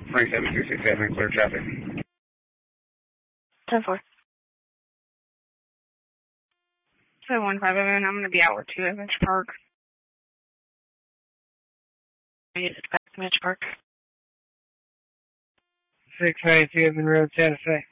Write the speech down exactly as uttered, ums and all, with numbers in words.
Frank seven two six seven, clear traffic. ten four. So one five seven, I'm going to be out with two at Mitch Park. It's back to Mitch Park. six ninety-two Edmond Road, Santa Fe.